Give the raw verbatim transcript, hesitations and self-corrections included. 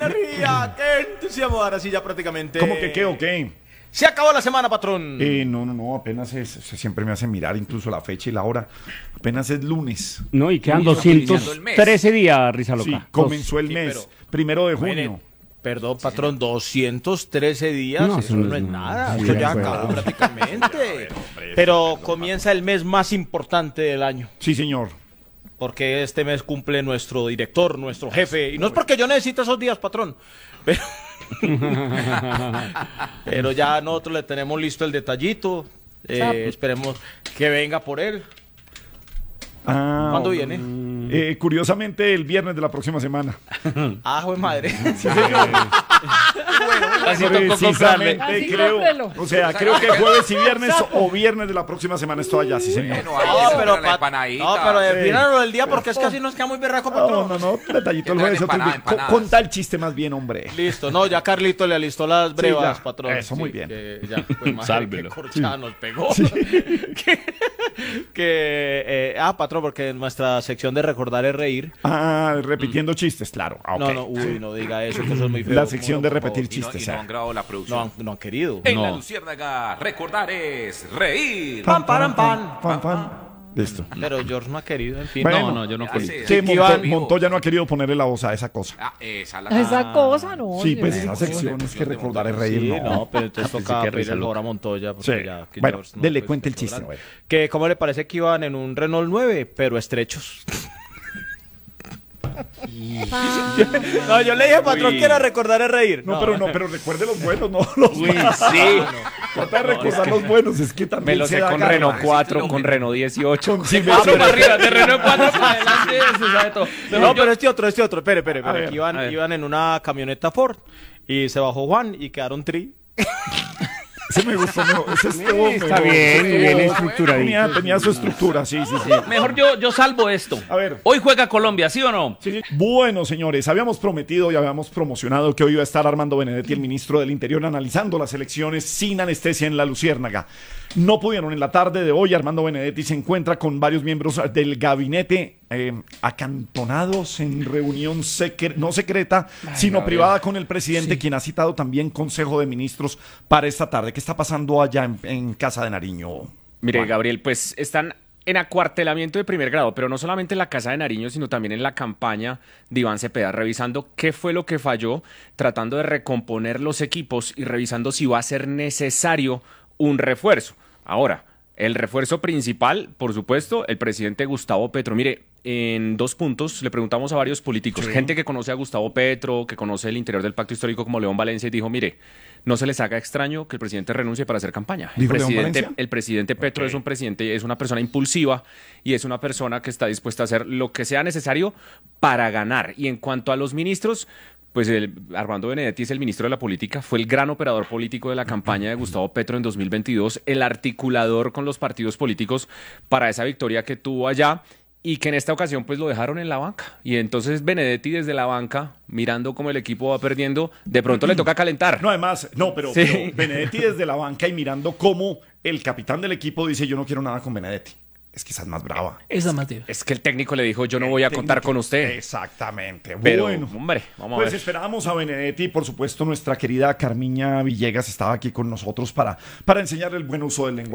energía, qué entusiasmo. Ahora sí, ya prácticamente. ¿Cómo que qué o qué? Se acabó la semana, patrón. Eh, no, no, no, apenas es, se- siempre me hace mirar incluso la fecha y la hora. Apenas es lunes. No, y quedan Uy, doscientos iniciando el mes. trece días, Risa Loca. Sí, comenzó el Sí, mes, pero- primero de Bueno, junio. perdón, patrón, doscientos trece días, No, eso eso no no es es nada. nada, Sí, eso de ya acuerdo. acabó prácticamente. Pero comienza el mes más importante del año, Sí, señor. porque este mes cumple nuestro director, nuestro jefe, y no es porque yo necesite esos días, patrón, pero, pero ya nosotros le tenemos listo el detallito, eh, esperemos que venga por él. Ah, ¿Cuándo viene? eh, curiosamente, el viernes de la próxima semana. Ah, jue madre. Así tocó comprarle. Precisamente, Así creo. cómprelo. O sea, creo que jueves y viernes o viernes de la próxima semana estoy allá, sí, señor. Bueno, ahí No, se pero, compra la pat- empanadita. no, pero Sí. defínalo del día porque es que así nos queda muy berraco, No, patrón. no, no, detallito el Que jueves. traen otro día. empanadas, Co- empanadas. Conta el chiste más bien, hombre. Listo, no, ya Carlito le alistó las brevas, ya. patrón. Eso, muy bien. que ya, pues, madre, Sálvelo. qué corchada nos pegó. que, que, eh, ah, patrón, porque en nuestra sección de recordar es reír. Ah, repitiendo chistes, claro. Ah, ok. No, no, uy, no diga eso, que eso es muy feo. La sección de ¿Cómo no, por repetir Y no, chistes. y no ah. han grabado la favor? producción. No, han- no han querido. En la No. Luciérnaga, recordar es reír. Pam, param, pam. Pam, pam. Listo. Pero George no ha querido, en fin. Bueno, no, no, yo no ya quería. sé. Sí, que Monto- iban- Montoya no ha querido ponerle la voz a esa cosa. Ah, esa la Esa cosa, no. Sí, pues señor. esa sección es que recordar es reír, Sí, no. no, pero entonces Pensé toca que pedirle risa el favor loca. a Montoya. Porque Sí. ya, que Bueno, George dele, pues, cuente el está chiste, sobrando. a ver. Que, ¿cómo le parece que iban en un Renault nueve, pero estrechos? Ah, No, yo le dije, patrón, Uy. que era recordar es reír. No, pero no, pero recuerde los buenos, no los Uy, malos. sí. Trata de recordar los buenos, es que también Me lo se sé da con garra. Renault cuatro, con Renault dieciocho. Sí, Ah, me- para arriba, de Renault cuatro para adelante, se sabe todo. No, pero este otro, este otro. Espere, espere, espere. ver, que iban, a ver. iban en una camioneta Ford y se bajó Juan y quedaron tri. Ese me gustó, no, ese estuvo Está mejor, bien, ese bien estuvo- estructuradito. Tenía, tenía su estructura, sí, sí, sí. Mejor yo, yo salvo esto. A ver. Hoy juega Colombia, ¿sí o no? Sí, sí. Bueno, señores, habíamos prometido y habíamos promocionado que hoy iba a estar Armando Benedetti, el ministro del Interior, analizando las elecciones sin anestesia en la Luciérnaga. No pudieron. En la tarde de hoy, Armando Benedetti se encuentra con varios miembros del gabinete eh, acantonados en reunión secre- no secreta, sino Gabriel. privada con el presidente, quien ha citado también Consejo de Ministros para esta tarde. ¿Qué está pasando allá en, en Casa de Nariño? Mire, Juan? Gabriel, pues están en acuartelamiento de primer grado, pero no solamente en la Casa de Nariño, sino también en la campaña de Iván Cepeda, revisando qué fue lo que falló, tratando de recomponer los equipos y revisando si va a ser necesario un refuerzo. Ahora, el refuerzo principal, por supuesto, el presidente Gustavo Petro. Mire, en dos puntos le preguntamos a varios políticos, gente que conoce a Gustavo Petro, que conoce el interior del pacto histórico como León Valencia, y dijo, mire, no se les haga extraño que el presidente renuncie para hacer campaña. El ¿Dijo León presidente, Valencia? el presidente Petro Ok. es un presidente, es una persona impulsiva y es una persona que está dispuesta a hacer lo que sea necesario para ganar. Y en cuanto a los ministros, pues el, Armando Benedetti es el ministro de la política, fue el gran operador político de la campaña de Gustavo Petro en dos mil veintidós, el articulador con los partidos políticos para esa victoria que tuvo allá y que en esta ocasión pues lo dejaron en la banca. Y entonces Benedetti desde la banca, mirando cómo el equipo va perdiendo, de pronto le toca calentar. No, además, no, pero, Sí. pero Benedetti desde la banca y mirando cómo el capitán del equipo dice, yo no quiero nada con Benedetti. Es que esa es más brava. esa es más divertida. Es que el técnico le dijo, yo no voy a contar con usted. Exactamente. Pero, bueno, hombre, vamos pues a ver. esperábamos a Benedetti y por supuesto nuestra querida Carmiña Villegas estaba aquí con nosotros para, para enseñarle el buen uso del lenguaje.